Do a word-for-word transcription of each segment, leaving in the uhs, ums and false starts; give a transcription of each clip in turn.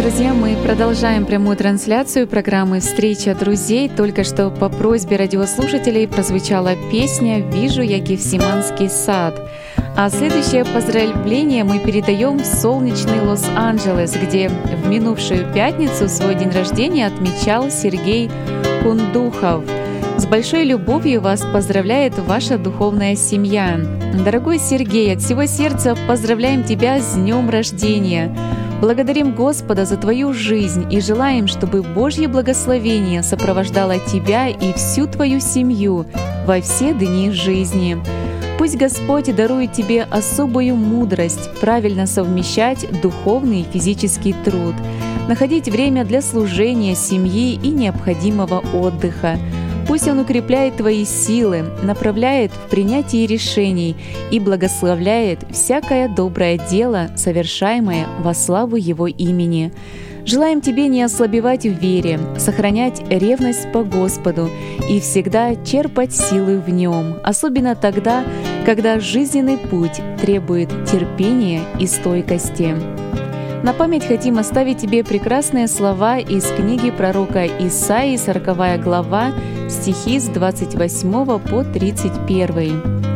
Друзья, мы продолжаем прямую трансляцию программы «Встреча друзей». Только что по просьбе радиослушателей прозвучала песня «Вижу я Гефсиманский сад». А следующее поздравление мы передаем в солнечный Лос-Анджелес, где в минувшую пятницу свой день рождения отмечал Сергей Кундухов. С большой любовью вас поздравляет ваша духовная семья. Дорогой Сергей, от всего сердца поздравляем тебя с днем рождения. Благодарим Господа за твою жизнь и желаем, чтобы Божье благословение сопровождало тебя и всю твою семью во все дни жизни. Пусть Господь дарует тебе особую мудрость правильно совмещать духовный и физический труд, находить время для служения, семьи и необходимого отдыха. Пусть Он укрепляет твои силы, направляет в принятии решений и благословляет всякое доброе дело, совершаемое во славу Его имени. Желаем тебе не ослабевать в вере, сохранять ревность по Господу и всегда черпать силы в Нем, особенно тогда, когда жизненный путь требует терпения и стойкости. На память хотим оставить тебе прекрасные слова из книги пророка Исаии, сороковая глава, стихи с двадцать восьмого по тридцать первый.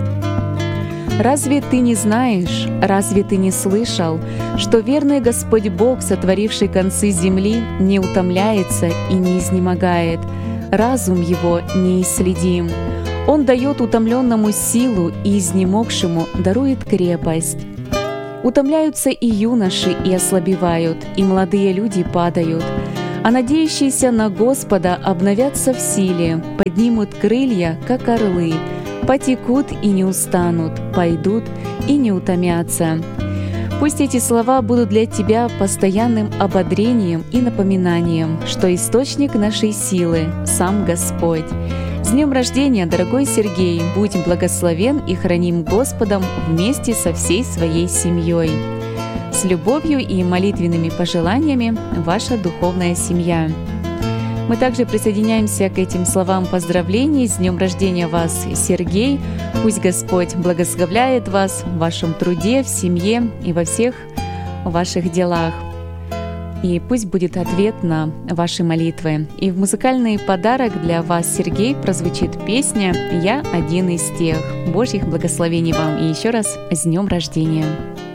«Разве ты не знаешь, разве ты не слышал, что верный Господь Бог, сотворивший концы земли, не утомляется и не изнемогает, разум Его неисследим? Он дает утомленному силу и изнемогшему дарует крепость. Утомляются и юноши, и ослабевают, и молодые люди падают. А надеющиеся на Господа обновятся в силе, поднимут крылья, как орлы, потекут и не устанут, пойдут и не утомятся». Пусть эти слова будут для тебя постоянным ободрением и напоминанием, что источник нашей силы — сам Господь. С днем рождения, дорогой Сергей! Будь благословен и храним Господом вместе со всей своей семьей. С любовью и молитвенными пожеланиями, ваша духовная семья. Мы также присоединяемся к этим словам поздравлений. С днем рождения вас, Сергей! Пусть Господь благословляет вас в вашем труде, в семье и во всех ваших делах. И пусть будет ответ на ваши молитвы. И в музыкальный подарок для вас, Сергей, прозвучит песня «Я один из тех». Божьих благословений вам и еще раз с днем рождения!